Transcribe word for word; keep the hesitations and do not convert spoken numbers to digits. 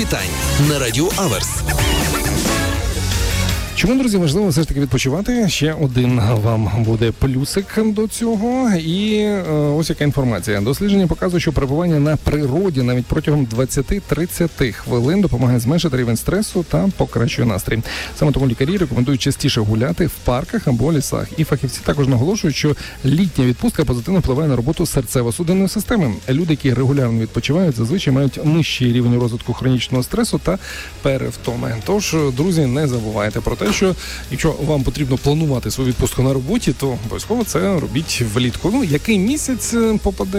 питань на Радіо Аверс. Чому, друзі, важливо все ж таки відпочивати? Ще один вам буде плюсик до цього. І е, ось яка інформація. Дослідження показує, що перебування на природі навіть протягом двадцять-тридцять хвилин допомагає зменшити рівень стресу та покращує настрій. Саме тому лікарі рекомендують частіше гуляти в парках або лісах. І фахівці також наголошують, що літня відпустка позитивно впливає на роботу серцево-судинної системи. Люди, які регулярно відпочивають, зазвичай мають нижчий рівень розвитку хронічного стресу та перевтоми. Тож, друзі, не забувайте про те, що якщо вам потрібно планувати свою відпустку на роботі, то обов'язково це робіть влітку. Ну, який місяць попаде